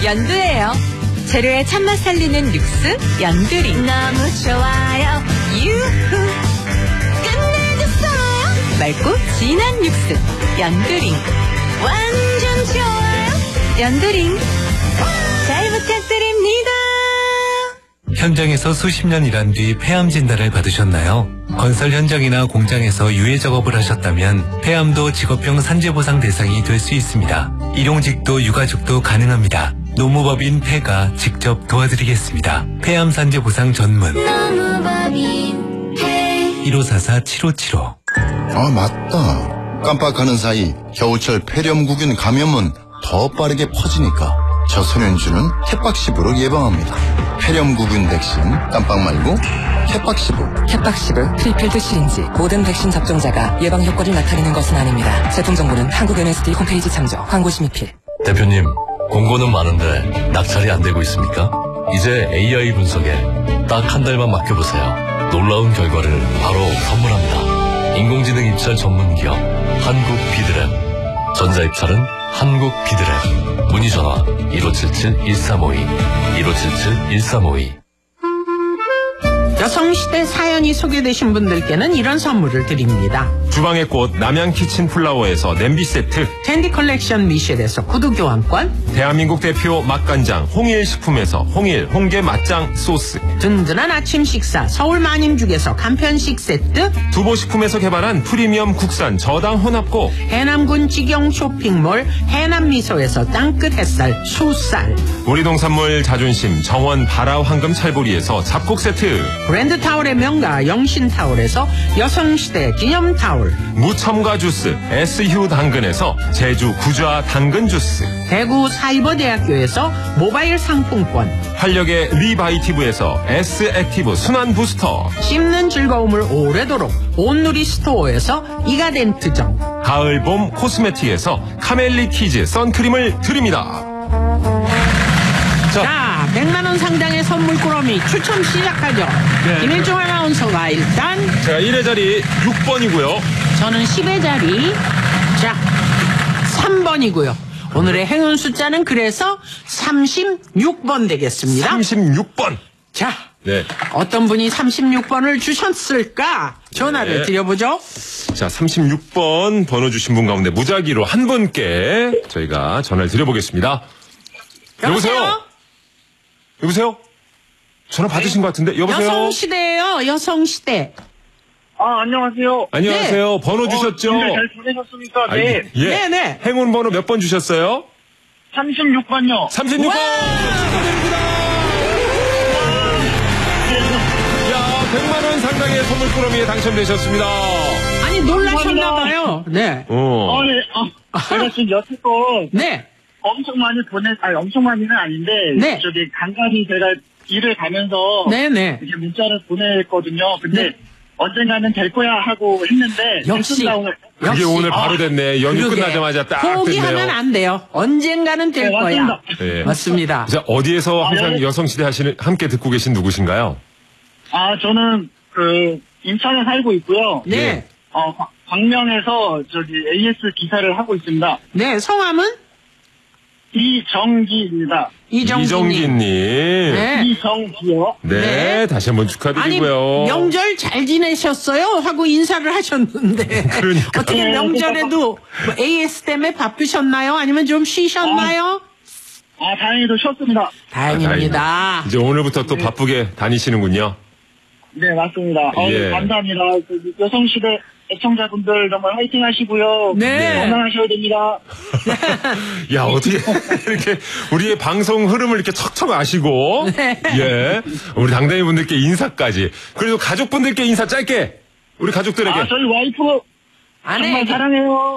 연두예요. 재료의 참맛 살리는 육수 연두링. 너무 좋아요. 유후. 끝내줬어요. 맑고 진한 육수 연두링. 완전 좋아요. 연두링. 잘 부탁드립니다. 현장에서 수십 년 일한 뒤 폐암 진단을 받으셨나요? 건설 현장이나 공장에서 유해 작업을 하셨다면 폐암도 직업병 산재보상 대상이 될 수 있습니다. 일용직도 유가족도 가능합니다. 노무법인 폐가 직접 도와드리겠습니다. 폐암 산재보상 전문 노무법인 폐 1544-7575. 아, 맞다. 깜빡하는 사이 겨우철 폐렴구균 감염은 더 빠르게 퍼지니까 저소년주는 캣박시브로 예방합니다. 폐렴구균 백신 깜빡 말고 캣박시브. 캣박시브 프리필드 시린지 모든 백신 접종자가 예방 효과를 나타내는 것은 아닙니다. 제품 정보는 한국 MSD 홈페이지 참조. 광고 심의필. 대표님, 공고는 많은데 낙찰이 안 되고 있습니까? 이제 AI 분석에 딱 한 달만 맡겨보세요. 놀라운 결과를 바로 선물합니다. 인공지능 입찰 전문기업 한국 비드랩. 전자입찰은 한국 비드랩. 문의전화 1577-1352 1577-1352. 여성시대 사연이 소개되신 분들께는 이런 선물을 드립니다. 주방의 꽃 남양 키친 플라워에서 냄비 세트, 텐디 컬렉션 미셸에서 구두 교환권, 대한민국 대표 맛간장 홍일식품에서 홍일 홍게 맛장 소스, 든든한 아침 식사 서울 마님죽에서 간편식 세트, 두보식품에서 개발한 프리미엄 국산 저당 혼합고, 해남군 직영 쇼핑몰 해남미소에서 땅끝 햇살 수쌀, 우리 동산물 자존심 정원 바라 황금 찰보리에서 잡곡 세트, 브랜드 타올의 명가 영신타올에서 여성시대 기념타올, 무첨가 주스 SU 당근에서 제주 구좌 당근 주스, 대구 사이버대학교에서 모바일 상품권, 활력의 리바이티브에서 S액티브 순환 부스터, 씹는 즐거움을 오래도록 온누리 스토어에서 이가덴트점, 가을 봄 코스메틱에서 카멜리 키즈 선크림을 드립니다. 자, 100만원 상당의 선물 꾸러미 추첨 시작하죠. 네. 김일중 아나운서가 일단 제가 1회 자리 6번이고요. 저는 10의 자리 자 3번이고요. 오늘의 행운 숫자는 그래서 36번 되겠습니다. 36번. 자, 네. 어떤 분이 36번을 주셨을까? 전화를 네. 드려보죠. 자, 36번 번호 주신 분 가운데 무작위로 한 분께 저희가 전화를 드려보겠습니다. 여보세요? 여보세요? 전화 받으신 것 같은데? 여보세요? 여성시대예요. 여성시대. 아, 안녕하세요. 안녕하세요. 네. 번호 주셨죠? 잘 지내셨습니까? 네. 예. 네네. 행운 번호 몇 번 주셨어요? 36번요. 36번! 축하드립니다! 야, 100만원 상당의 선물 꾸러미에 당첨되셨습니다. 아니, 놀라셨나봐요. 네. 네. 제가 지금 여태껏 네. 엄청 많이는 아닌데, 네. 저기, 간간히 제가 일을 가면서, 네네. 이렇게 문자를 보냈거든요. 근데, 네. 언젠가는 될 거야 하고 했는데, 역시. 됐습니다, 오늘. 그게 오늘 바로 됐네. 연휴 그러게. 끝나자마자 딱 포기하면 됐네요. 안 돼요. 언젠가는 될 네, 거야. 맞습니다. 네. 맞습니다. 자, 어디에서 항상 네. 여성시대 함께 듣고 계신 누구신가요? 저는, 인천에 살고 있고요. 네. 광명에서 AS 기사를 하고 있습니다. 네, 성함은? 이정기입니다. 이정기님. 네. 이정기요. 네, 네. 다시 한번 아니, 축하드리고요. 명절 잘 지내셨어요? 하고 인사를 하셨는데. 그러니까. 어떻게 명절에도 뭐 AS 때문에 바쁘셨나요? 아니면 좀 쉬셨나요? 다행히도 쉬었습니다. 다행입니다. 이제 오늘부터 또 바쁘게 다니시는군요. 네, 맞습니다. 예. 감사합니다. 여성시대 애청자분들 정말 화이팅 하시고요. 네. 건강하셔야 됩니다. 야, 어떻게 이렇게 우리의 방송 흐름을 이렇게 척척 아시고. 네. 예. 우리 당당히 분들께 인사까지. 그리고 가족분들께 인사 짧게. 우리 가족들에게. 저희 와이프 정말 아내에게. 사랑해요.